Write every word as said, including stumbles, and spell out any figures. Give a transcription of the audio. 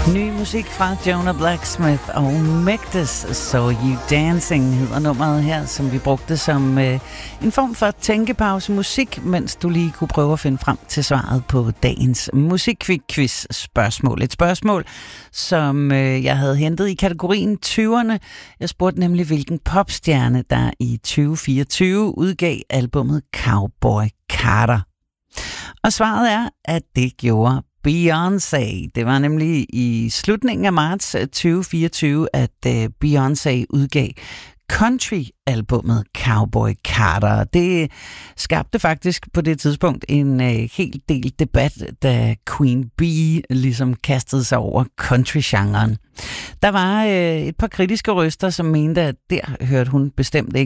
Ny musik fra Jonah Blacksmith og Megdes, Saw You Dancing hedder nummeret her, som vi brugte som øh, en form for tænkepause musik, mens du lige kunne prøve at finde frem til svaret på dagens musikquiz spørgsmål. Et spørgsmål, som øh, jeg havde hentet i kategorien tyverne. Jeg spurgte nemlig, hvilken popstjerne, der i tyve fireogtyve udgav albummet Cowboy Carter. Og svaret er, at det gjorde Beyoncé. Det var nemlig i slutningen af marts tyve fireogtyve, at uh, Beyoncé udgav country-albummet Cowboy Carter. Det skabte faktisk på det tidspunkt en uh, hel del debat, da Queen Bee ligesom kastede sig over country-genren. Der var uh, et par kritiske røster, som mente, at der hørte hun bestemt ikke